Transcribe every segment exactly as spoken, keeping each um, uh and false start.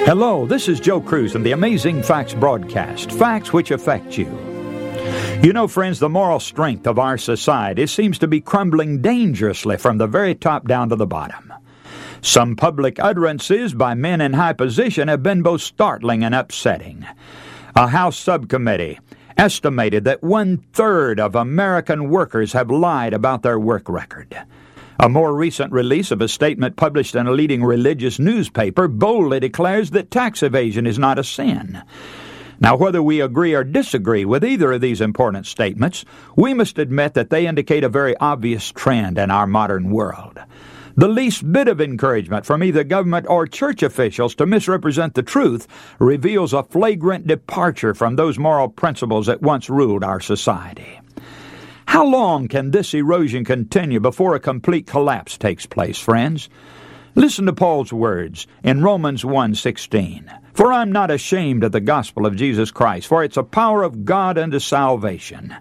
Hello, this is Joe Cruz and the Amazing Facts broadcast, facts which affect you. You know, friends, the moral strength of our society seems to be crumbling dangerously from the very top down to the bottom. Some public utterances by men in high position have been both startling and upsetting. A House subcommittee estimated that one-third of American workers have lied about their work record. A more recent release of a statement published in a leading religious newspaper boldly declares that tax evasion is not a sin. Now, whether we agree or disagree with either of these important statements, we must admit that they indicate a very obvious trend in our modern world. The least bit of encouragement from either government or church officials to misrepresent the truth reveals a flagrant departure from those moral principles that once ruled our society. How long can this erosion continue before a complete collapse takes place, friends? Listen to Paul's words in Romans one sixteen. For I am not ashamed of the gospel of Jesus Christ, for it's a power of God unto salvation.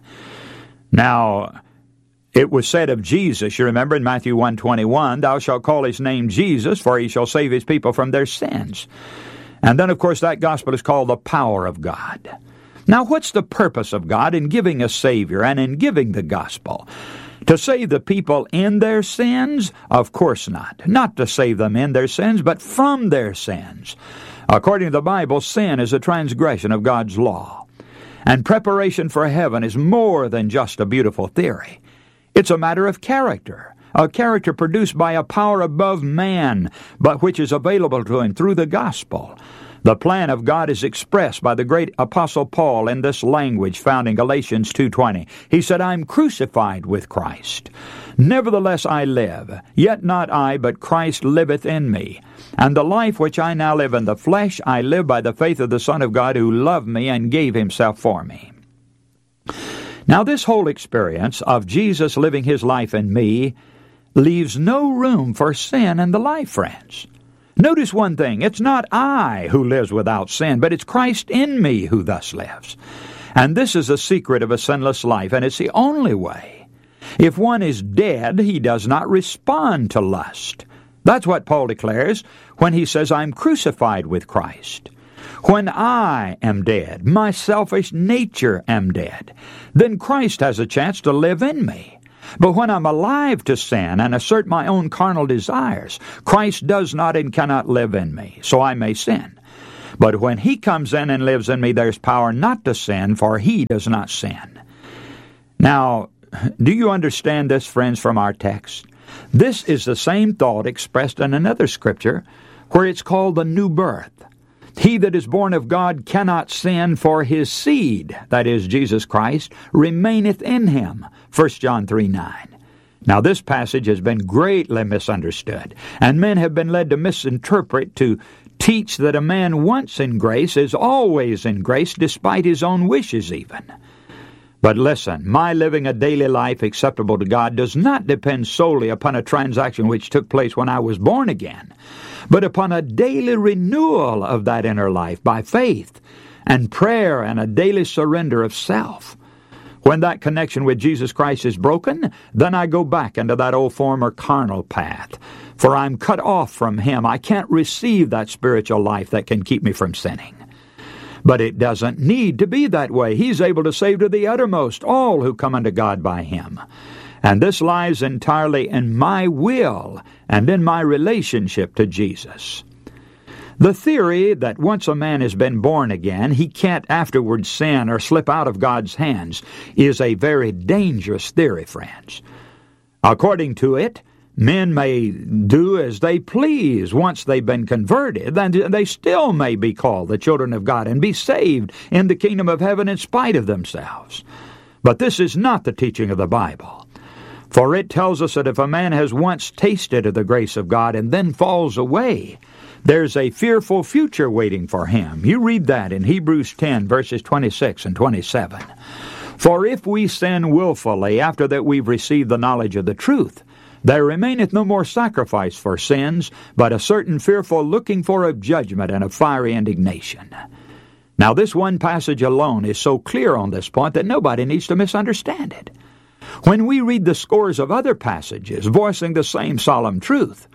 Now, it was said of Jesus, you remember in Matthew one twenty-one, thou shalt call his name Jesus, for he shall save his people from their sins. And then, of course, that gospel is called the power of God. Now, what's the purpose of God in giving a Savior and in giving the gospel? To save the people in their sins? Of course not. Not to save them in their sins, but from their sins. According to the Bible, sin is a transgression of God's law. And preparation for heaven is more than just a beautiful theory. It's a matter of character, a character produced by a power above man, but which is available to him through the gospel. The plan of God is expressed by the great Apostle Paul in this language found in Galatians two twenty. He said, I am crucified with Christ. Nevertheless I live, yet not I, but Christ liveth in me. And the life which I now live in the flesh, I live by the faith of the Son of God who loved me and gave himself for me. Now this whole experience of Jesus living his life in me leaves no room for sin in the life, friends. Notice one thing, it's not I who lives without sin, but it's Christ in me who thus lives. And this is the secret of a sinless life, and it's the only way. If one is dead, he does not respond to lust. That's what Paul declares when he says, I'm crucified with Christ. When I am dead, my selfish nature am dead, then Christ has a chance to live in me. But when I'm alive to sin and assert my own carnal desires, Christ does not and cannot live in me, so I may sin. But when he comes in and lives in me, there's power not to sin, for he does not sin. Now, do you understand this, friends, from our text? This is the same thought expressed in another scripture where it's called the new birth. He that is born of God cannot sin, for his seed, that is, Jesus Christ, remaineth in him. First John three nine. Now this passage has been greatly misunderstood, and men have been led to misinterpret, to teach that a man once in grace is always in grace, despite his own wishes even. But listen, my living a daily life acceptable to God does not depend solely upon a transaction which took place when I was born again, but upon a daily renewal of that inner life by faith and prayer and a daily surrender of self. When that connection with Jesus Christ is broken, then I go back into that old former carnal path, for I'm cut off from him. I can't receive that spiritual life that can keep me from sinning. But it doesn't need to be that way. He's able to save to the uttermost all who come unto God by him. And this lies entirely in my will and in my relationship to Jesus. The theory that once a man has been born again, he can't afterwards sin or slip out of God's hands is a very dangerous theory, friends. According to it, men may do as they please once they've been converted, and they still may be called the children of God and be saved in the kingdom of heaven in spite of themselves. But this is not the teaching of the Bible. For it tells us that if a man has once tasted of the grace of God and then falls away, there's a fearful future waiting for him. You read that in Hebrews ten, verses twenty-six and twenty-seven. For if we sin willfully after that we've received the knowledge of the truth, there remaineth no more sacrifice for sins, but a certain fearful looking for of judgment and of fiery indignation. Now this one passage alone is so clear on this point that nobody needs to misunderstand it. When we read the scores of other passages voicing the same solemn truth,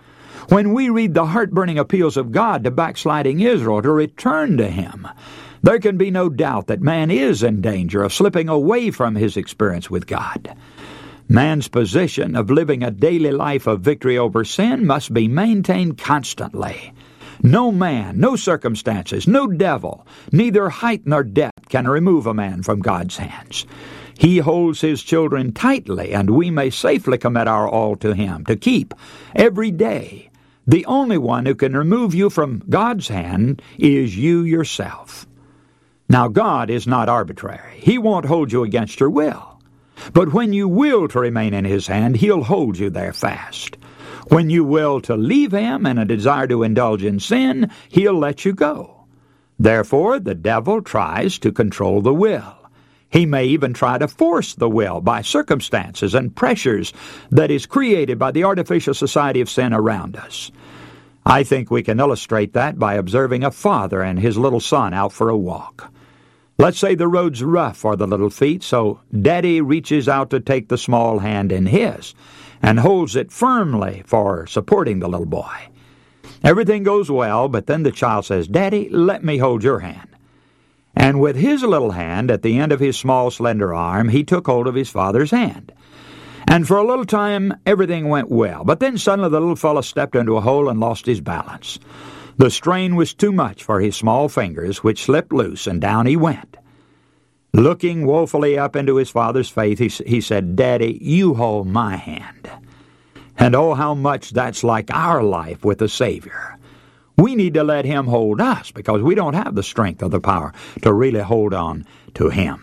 When we read the heart-burning appeals of God to backsliding Israel to return to Him, there can be no doubt that man is in danger of slipping away from his experience with God. Man's position of living a daily life of victory over sin must be maintained constantly. No man, no circumstances, no devil, neither height nor depth can remove a man from God's hands. He holds His children tightly, and we may safely commit our all to Him to keep every day. The only one who can remove you from God's hand is you yourself. Now, God is not arbitrary. He won't hold you against your will. But when you will to remain in His hand, He'll hold you there fast. When you will to leave Him and a desire to indulge in sin, He'll let you go. Therefore, the devil tries to control the will. He may even try to force the will by circumstances and pressures that is created by the artificial society of sin around us. I think we can illustrate that by observing a father and his little son out for a walk. Let's say the road's rough for the little feet, so Daddy reaches out to take the small hand in his and holds it firmly for supporting the little boy. Everything goes well, but then the child says, "Daddy, let me hold your hand." And with his little hand at the end of his small, slender arm, he took hold of his father's hand. And for a little time, everything went well. But then suddenly the little fellow stepped into a hole and lost his balance. The strain was too much for his small fingers, which slipped loose, and down he went. Looking woefully up into his father's face, he, he said, "Daddy, you hold my hand." And oh, how much that's like our life with the Savior. We need to let Him hold us because we don't have the strength or the power to really hold on to Him.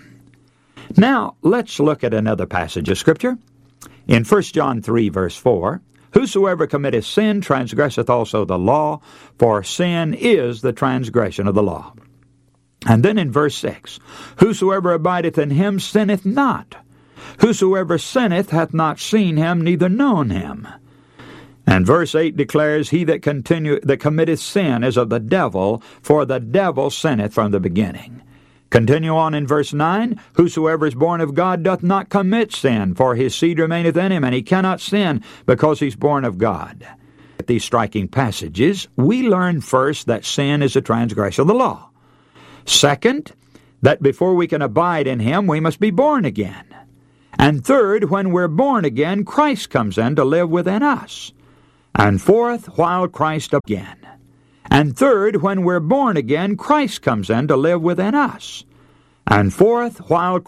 Now, let's look at another passage of Scripture. In First John three, verse four, "Whosoever committeth sin transgresseth also the law, for sin is the transgression of the law." And then in verse six, "Whosoever abideth in Him sinneth not. Whosoever sinneth hath not seen Him, neither known Him." And verse eight declares, "He that continue that committeth sin is of the devil, for the devil sinneth from the beginning." Continue on in verse nine, "Whosoever is born of God doth not commit sin, for his seed remaineth in him, and he cannot sin, because he's born of God." At these striking passages, we learn first that sin is a transgression of the law. Second, that before we can abide in Him, we must be born again. And third, when we're born again, Christ comes in to live within us. And fourth, while Christ again. And third, when we're born again, Christ comes in to live within us. And fourth, while